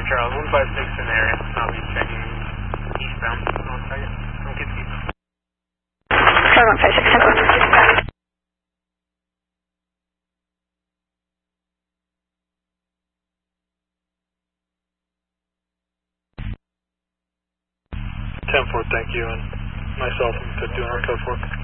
Charles, 156 in the area. I'll be checking eastbound. One second. Don't get deep. Charlie 156, 10-4. 10-4, thank you, and myself and 51 on code 4.